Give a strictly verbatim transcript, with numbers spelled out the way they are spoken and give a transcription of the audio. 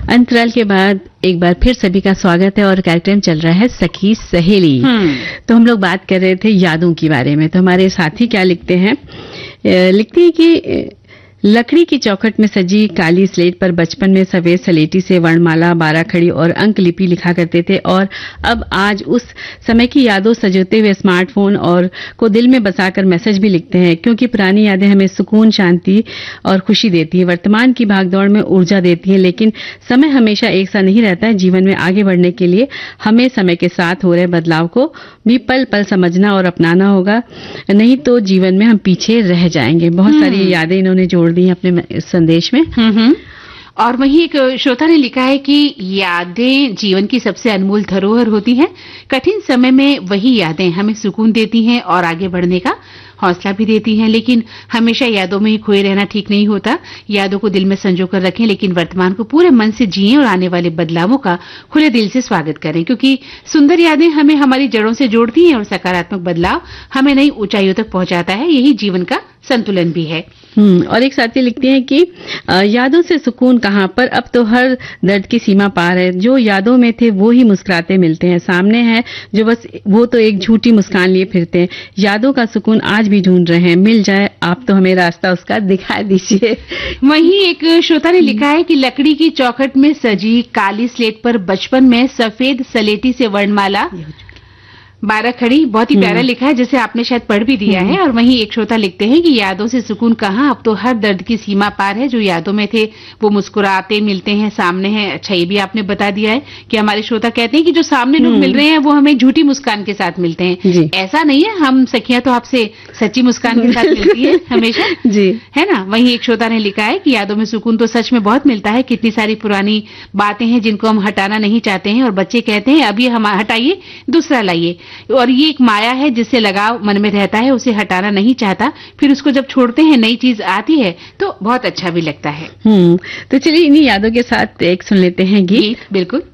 अंतराल के बाद एक बार फिर सभी का स्वागत है और कार्यक्रम चल रहा है सखी सहेली। तो हम लोग बात कर रहे थे यादों के बारे में। तो हमारे साथी क्या लिखते हैं, लिखते हैं कि लकड़ी की चौखट में सजी काली स्लेट पर बचपन में सफेद सलेटी से वर्णमाला, बारह खड़ी और अंक लिपि लिखा करते थे, और अब आज उस समय की यादों सजोते हुए स्मार्टफोन और को दिल में बसाकर मैसेज भी लिखते हैं, क्योंकि पुरानी यादें हमें सुकून, शांति और खुशी देती है, वर्तमान की भागदौड़ में ऊर्जा देती है। लेकिन समय हमेशा एक सा नहीं रहता है। जीवन में आगे बढ़ने के लिए हमें समय के साथ हो रहे बदलाव को भी पल पल समझना और अपनाना होगा, नहीं तो जीवन में हम पीछे रह जाएंगे। बहुत सारी यादें इन्होंने जोड़ दी अपने संदेश में। हम्म और वहीं एक श्रोता ने लिखा है कि यादें जीवन की सबसे अनमोल धरोहर होती हैं। कठिन समय में वही यादें हमें सुकून देती हैं और आगे बढ़ने का हौसला भी देती हैं। लेकिन हमेशा यादों में ही खोए रहना ठीक नहीं होता। यादों को दिल में संजो कर रखें, लेकिन वर्तमान को पूरे मन से जिएं और आने वाले बदलावों का खुले दिल से स्वागत करें, क्योंकि सुंदर यादें हमें हमारी जड़ों से जोड़ती हैं और सकारात्मक बदलाव हमें नई ऊंचाइयों तक पहुंचाता है। यही जीवन का संतुलन भी है। हम्म और एक साथी लिखती हैं कि यादों से सुकून कहाँ पर, अब तो हर दर्द की सीमा पार है। जो यादों में थे वो ही मुस्कुराते मिलते हैं, सामने है जो बस वो तो एक झूठी मुस्कान लिए फिरते हैं। यादों का सुकून आज भी ढूंढ रहे हैं, मिल जाए आप तो हमें रास्ता उसका दिखा दीजिए। वहीं एक श्रोता ने लिखा है कि लकड़ी की चौखट में सजी काली स्लेट पर बचपन में सफेद सलेटी से वर्णमाला, बारह खड़ी, बहुत ही प्यारा लिखा है, जिसे आपने शायद पढ़ भी दिया है। और वहीं एक श्रोता लिखते हैं कि यादों से सुकून कहाँ, अब तो हर दर्द की सीमा पार है। जो यादों में थे वो मुस्कुराते मिलते हैं, सामने हैं। अच्छा, ये भी आपने बता दिया है कि हमारे श्रोता कहते हैं कि जो सामने लोग मिल रहे हैं वो हमें झूठी मुस्कान के साथ मिलते हैं। ऐसा नहीं है, हम सखियां तो आपसे सच्ची मुस्कान के साथ मिलती है हमेशा, जी है ना। वहीं एक श्रोता ने लिखा है कि यादों में सुकून तो सच में बहुत मिलता है। कितनी सारी पुरानी बातें हैं जिनको हम हटाना नहीं चाहते हैं, और बच्चे कहते हैं अब ये हम हटाइए, दूसरा लाइए। और ये एक माया है जिससे लगाव मन में रहता है, उसे हटाना नहीं चाहता। फिर उसको जब छोड़ते हैं, नई चीज आती है तो बहुत अच्छा भी लगता है। हम्म तो चलिए इन्हीं यादों के साथ एक सुन लेते हैं गीत। बिल्कुल।